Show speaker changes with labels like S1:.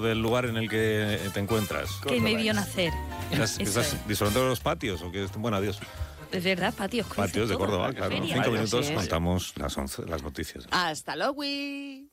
S1: del lugar en el que te encuentras.
S2: Que me vio nacer.
S1: ¿Estás disfrutando de los patios o qué? Bueno, adiós.
S2: Es verdad, patios.
S1: Patios de Córdoba, claro. En 5 minutos contamos las noticias.
S3: Hasta luego.